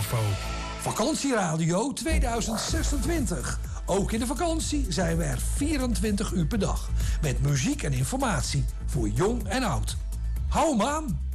info. Vakantieradio 2026. Ook in de vakantie zijn we er 24 uur per dag. Met muziek en informatie voor jong en oud. Hou hem aan!